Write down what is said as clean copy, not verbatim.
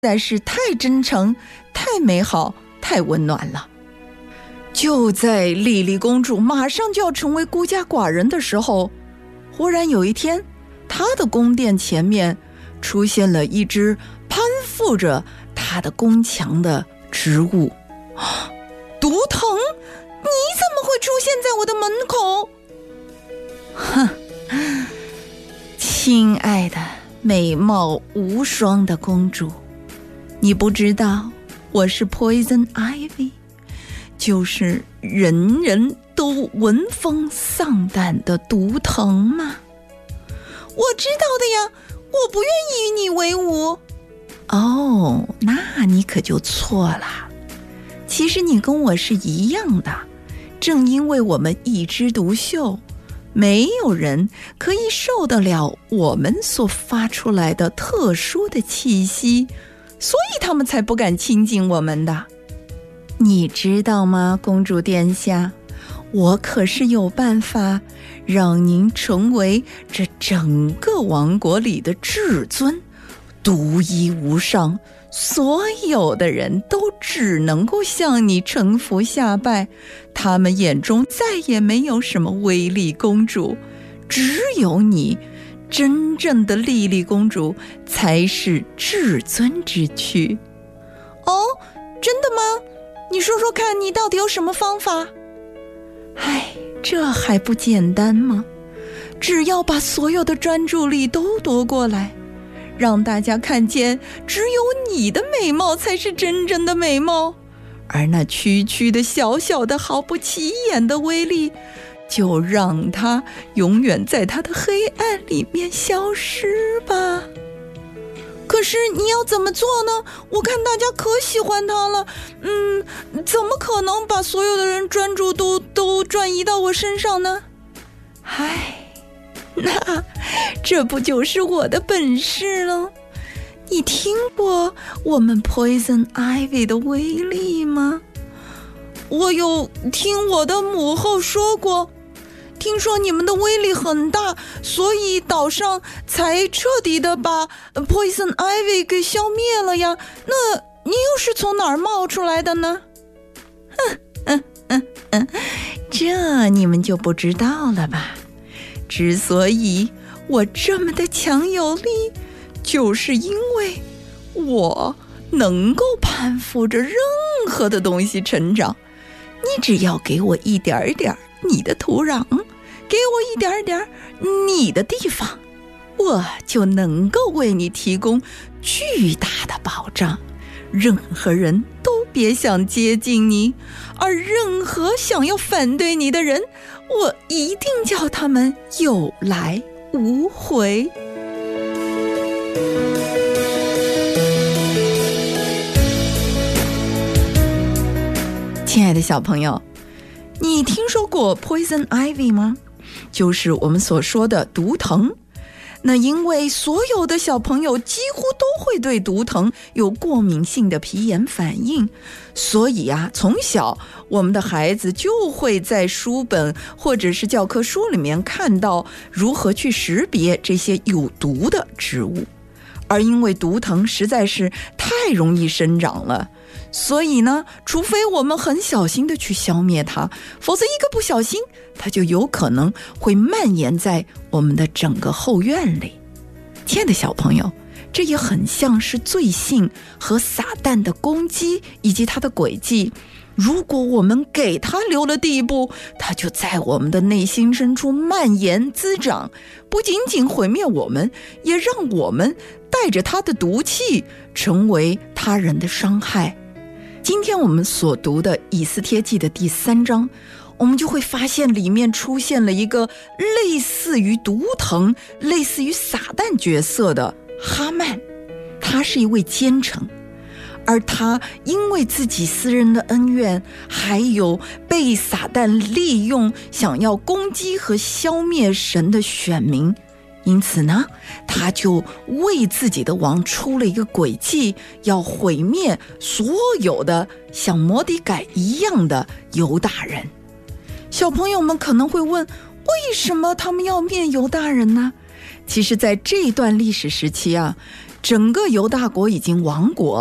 在是太真诚、太美好、太温暖了。就在莉莉公主马上就要成为孤家寡人的时候，忽然有一天，她的宫殿前面出现了一只攀附着她的宫墙的植物。毒藤，你怎么会出现在我的门口？哼，亲爱的美貌无双的公主，你不知道我是 Poison Ivy， 就是人人都闻风丧胆的毒藤吗？我知道的呀，我不愿意与你为伍。哦，那你可就错了。其实你跟我是一样的，正因为我们一枝独秀，没有人可以受得了我们所发出来的特殊的气息，所以他们才不敢亲近我们的。你知道吗，公主殿下，我可是有办法让您成为这整个王国里的至尊，独一无上，所有的人都只能够向你臣服下拜，他们眼中再也没有什么威利公主，只有你，真正的莉莉公主才是至尊之躯。哦，真的吗？你说说看，你到底有什么方法？唉，这还不简单吗？只要把所有的专注力都夺过来，让大家看见只有你的美貌才是真正的美貌，而那区区的小小的毫不起眼的威力，就让它永远在它的黑暗里面消失吧。可是你要怎么做呢？我看大家可喜欢它了，怎么可能把所有的人专注都转移到我身上呢？唉，那这不就是我的本事了？你听过我们 Poison Ivy 的威力吗？我有听我的母后说过，听说你们的威力很大，所以岛上才彻底的把 Poison Ivy 给消灭了呀。那你又是从哪儿冒出来的呢？这你们就不知道了吧？之所以我这么的强有力，就是因为我能够攀附着任何的东西成长。你只要给我一点点你的土壤，给我一点点你的地方，我就能够为你提供巨大的保障。任何人都别想接近你，而任何想要反对你的人，我一定叫他们有来无回。亲爱的小朋友，你听说过 Poison Ivy 吗？就是我们所说的毒藤。那因为所有的小朋友几乎都会对毒藤有过敏性的皮炎反应，所以从小我们的孩子就会在书本或者是教科书里面看到如何去识别这些有毒的植物。而因为毒藤实在是太容易生长了，所以呢，除非我们很小心的去消灭它，否则一个不小心，它就有可能会蔓延在我们的整个后院里。亲爱的小朋友，这也很像是罪性和撒旦的攻击以及它的诡计。如果我们给它留了地步，它就在我们的内心深处蔓延滋长，不仅仅毁灭我们，也让我们带着它的毒气成为他人的伤害。今天我们所读的以斯帖记的第3章，我们就会发现里面出现了一个类似于毒藤、类似于撒旦角色的哈曼。他是一位奸臣，而他因为自己私人的恩怨，还有被撒旦利用想要攻击和消灭神的选民，因此呢，他就为自己的王出了一个诡计，要毁灭所有的像摩底改一样的犹大人。小朋友们可能会问，为什么他们要灭犹大人呢？其实在这一段历史时期整个犹大国已经亡国